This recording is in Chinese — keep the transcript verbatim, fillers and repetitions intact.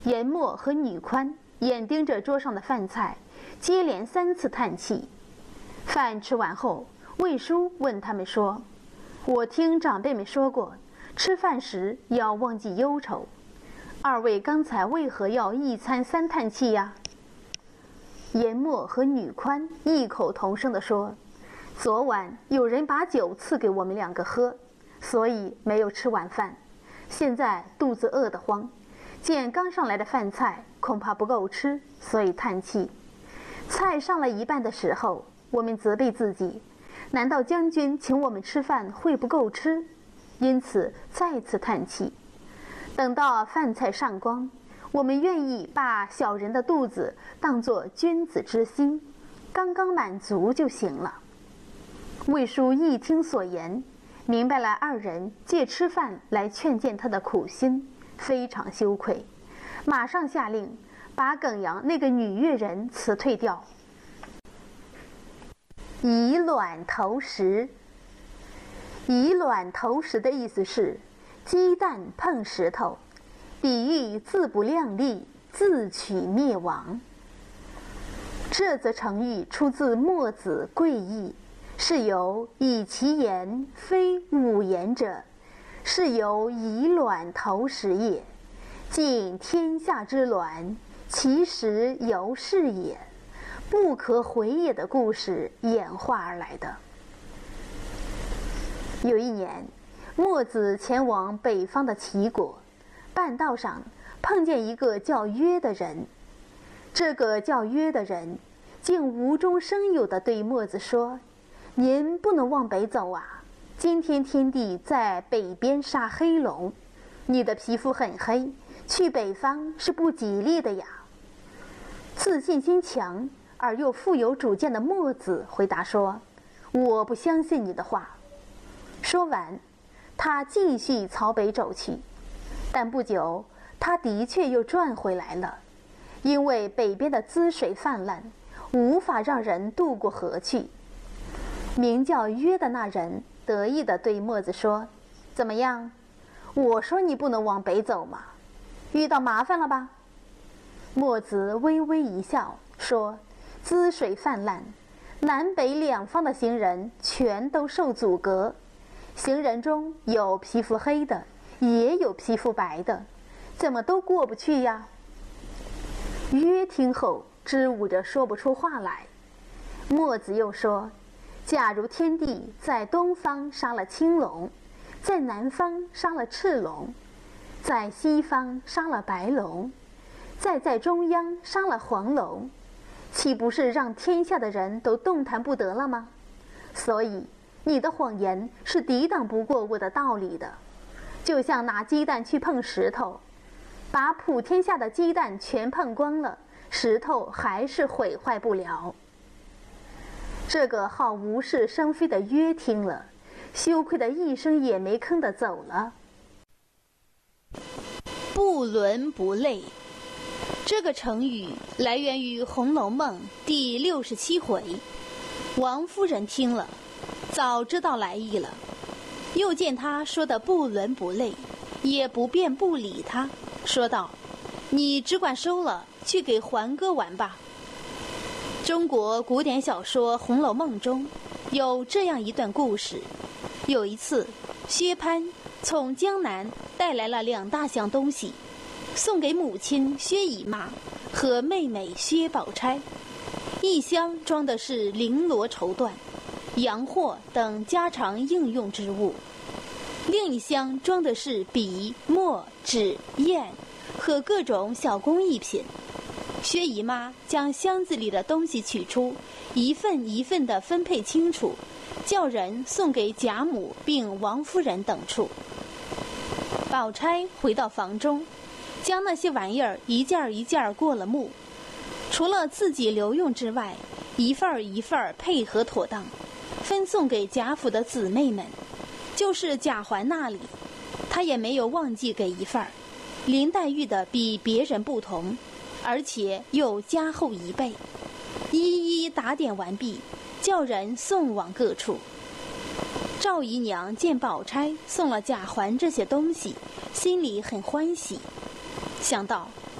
严默和女宽眼盯着桌上的饭菜，接连三次叹气。饭吃完后，魏叔问他们说：“我听长辈们说过，吃饭时要忘记忧愁。二位刚才为何要一餐三叹气呀？”严默和女宽异口同声地说：“昨晚有人把酒赐给我们两个喝，所以没有吃晚饭。现在肚子饿得慌，见刚上来的饭菜恐怕不够吃，所以叹气。菜上了一半的时候，我们责备自己，难道将军请我们吃饭会不够吃？因此再次叹气。等到饭菜上光，我们愿意把小人的肚子当作君子之心，刚刚满足就行了。”魏叔一听所言，明白了二人借吃饭来劝谏他的苦心，非常羞愧，马上下令把耿阳那个女乐人辞退掉。以卵投石，以卵投石的意思是鸡蛋碰石头，比喻自不量力，自取灭亡。这则成语出自墨子《贵义》，是由以其言非吾言者，是由以卵投石也。尽天下之卵，其实由是也，不可回也的故事演化而来的。有一年，墨子前往北方的齐国，半道上碰见一个叫约的人。这个叫约的人竟无中生有地对墨子说：“您不能往北走啊，今天天帝在北边杀黑龙，你的皮肤很黑，去北方是不吉利的呀。”自信心强而又富有主见的墨子回答说：“我不相信你的话。”说完，他继续朝北走去。但不久，他的确又转回来了，因为北边的滋水泛滥，无法让人渡过河去。名叫约的那人得意地对墨子说：“怎么样？我说你不能往北走嘛，遇到麻烦了吧？”墨子微微一笑说：“滋水泛滥，南北两方的行人全都受阻隔，行人中有皮肤黑的，也有皮肤白的，怎么都过不去呀？”约听后支吾着说不出话来。墨子又说：“假如天帝在东方杀了青龙，在南方杀了赤龙，在西方杀了白龙，再在中央杀了黄龙，岂不是让天下的人都动弹不得了吗？所以你的谎言是抵挡不过我的道理的，就像拿鸡蛋去碰石头，把普天下的鸡蛋全碰光了，石头还是毁坏不了。”这个好无事生非的约听了，羞愧的一声也没吭地走了。 不伦不类，这个成语来源于《红楼梦》第六十七回。王夫人听了，早知道来意了，又见他说的不伦不类，也不便不理他，说道：“你只管收了，去给环哥玩吧。”中国古典小说《红楼梦》中有这样一段故事：有一次，薛蟠从江南带来了两大箱东西，送给母亲薛姨妈和妹妹薛宝钗。一箱装的是绫罗绸缎、洋货等家常应用之物，另一箱装的是笔、墨、纸、砚和各种小工艺品。薛姨妈将箱子里的东西取出，一份一份地分配清楚，叫人送给贾母并王夫人等处。宝钗回到房中，将那些玩意儿一件一件过了目，除了自己留用之外，一份一份配合妥当，分送给贾府的姊妹们。就是贾环那里，她也没有忘记给一份。林黛玉的比别人不同，而且又加厚一倍，一一打点完毕，叫人送往各处。赵姨娘见宝钗送了贾环这些东西，心里很欢喜，想到